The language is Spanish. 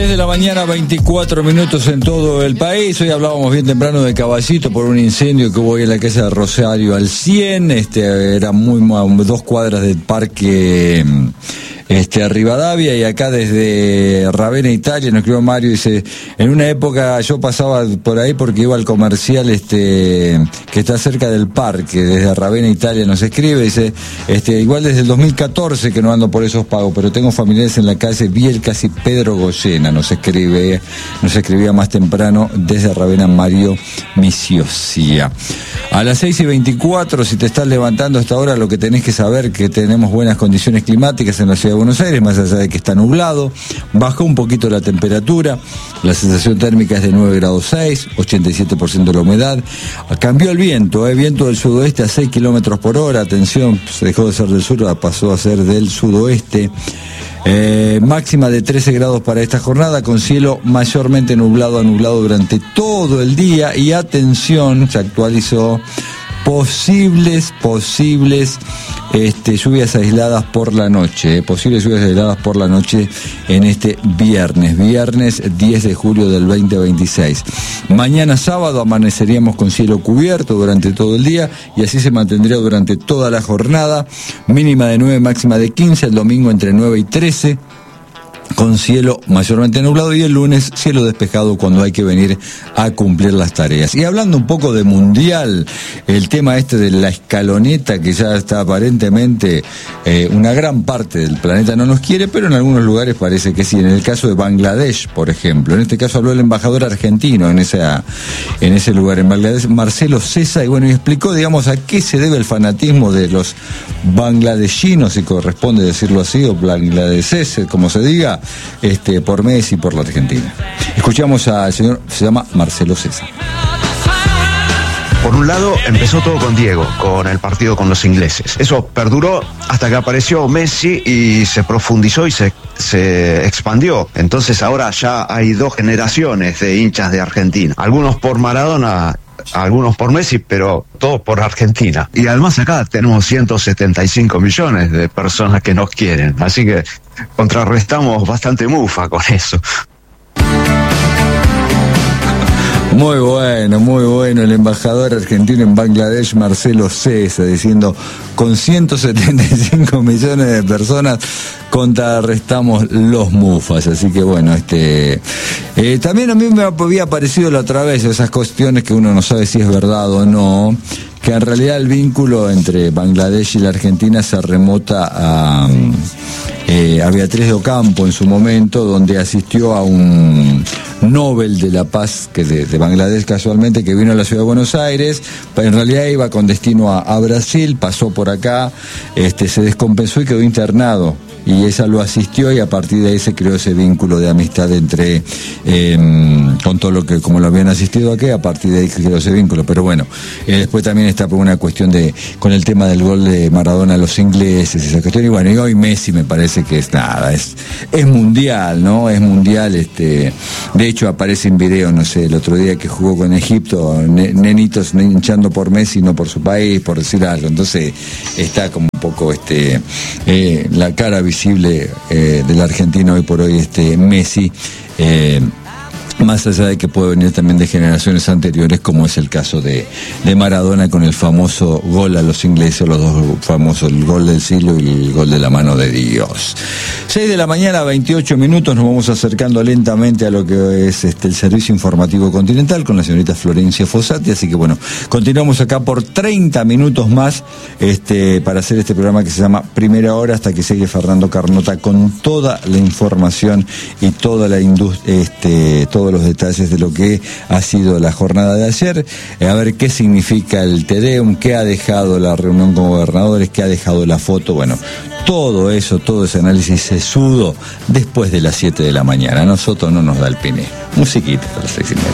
6 de la mañana, 24 minutos en todo el país. Hoy hablábamos bien temprano de Caballito por un incendio que hubo hoy en la calle de Rosario al 100. Era muy 2 cuadras del parque Rivadavia, y acá desde Ravenna, Italia, nos escribió Mario, dice: en una época yo pasaba por ahí porque iba al comercial que está cerca del parque, desde Ravenna, Italia, nos escribe, dice, igual desde el 2014 que no ando por esos pagos, pero tengo familiares en la calle Bielcas y Pedro Goyena, nos escribía más temprano desde Ravenna Mario Misiosía. A las 6:24, si te estás levantando hasta ahora, lo que tenés que saber que tenemos buenas condiciones climáticas en la ciudad de Buenos Aires, más allá de que está nublado, bajó un poquito la temperatura, la sensación térmica es de 9 grados 6, 87% de la humedad, cambió el viento, viento del sudoeste a 6 kilómetros por hora, atención, se dejó de ser del sur, pasó a ser del sudoeste. Máxima de 13 grados para esta jornada, con cielo mayormente nublado a nublado durante todo el día, y atención, se actualizó, posibles lluvias aisladas por la noche, en este viernes 10 de julio del 2026. Mañana sábado amaneceríamos con cielo cubierto durante todo el día, y así se mantendría durante toda la jornada, mínima de 9, máxima de 15, el domingo entre 9 y 13, con cielo mayormente nublado, y el lunes cielo despejado cuando hay que venir a cumplir las tareas. Y hablando un poco de mundial, el tema de la escaloneta, que ya está aparentemente, una gran parte del planeta no nos quiere, pero en algunos lugares parece que sí. En el caso de Bangladesh, por ejemplo, en este caso habló el embajador argentino en ese lugar, en Bangladesh, Marcelo Cesa, y bueno, y explicó, digamos, a qué se debe el fanatismo de los bangladeshinos, si corresponde decirlo así, o bangladeses, como se diga, por Messi y por la Argentina. Escuchamos al señor, se llama Marcelo Cesa. Por un lado, empezó todo con Diego, con el partido con los ingleses. Eso perduró hasta que apareció Messi y se profundizó y se expandió. Entonces ahora ya hay 2 generaciones de hinchas de Argentina. Algunos por Maradona, algunos por Messi, pero todos por Argentina. Y además acá tenemos 175 millones de personas que nos quieren. Así que contrarrestamos bastante mufa con eso. Muy bueno el embajador argentino en Bangladesh, Marcelo Cesa, diciendo: con 175 millones de personas contrarrestamos los mufas. Así que bueno, también a mí me había parecido la otra vez esas cuestiones que uno no sabe si es verdad o no, que en realidad el vínculo entre Bangladesh y la Argentina se remota a Beatriz de Ocampo en su momento, donde asistió a un Nobel de la Paz de Bangladesh, casualmente, que vino a la ciudad de Buenos Aires, pero en realidad iba con destino a Brasil, pasó por acá, se descompensó y quedó internado. Y ella lo asistió, y a partir de ahí se creó ese vínculo de amistad entre, con todo lo que, como lo habían asistido aquí, a partir de ahí se creó ese vínculo. Pero bueno, después también está por una cuestión con el tema del gol de Maradona a los ingleses, esa cuestión. Y bueno, y hoy Messi me parece que es mundial, ¿no? Es mundial, de hecho aparece en video, no sé, el otro día que jugó con Egipto, nenitos hinchando por Messi, no por su país, por decir algo. Entonces está como un poco, la cara visible del argentino hoy por hoy, Messi, más allá de que puede venir también de generaciones anteriores, como es el caso de Maradona con el famoso gol a los ingleses, los 2 famosos, el gol del siglo y el gol de la mano de Dios. 6 de la mañana, 28 minutos, nos vamos acercando lentamente a lo que es el servicio informativo continental con la señorita Florencia Fossati, así que bueno, continuamos acá por 30 minutos más para hacer este programa que se llama Primera Hora, hasta que llegue Fernando Carnota con toda la información y toda la todos los detalles de lo que ha sido la jornada de ayer, a ver qué significa el Te Deum, qué ha dejado la reunión con gobernadores, qué ha dejado la foto, bueno, todo eso, todo ese análisis sesudo después de las 7 de la mañana. A nosotros no nos da el pine. Musiquita a las 6:30.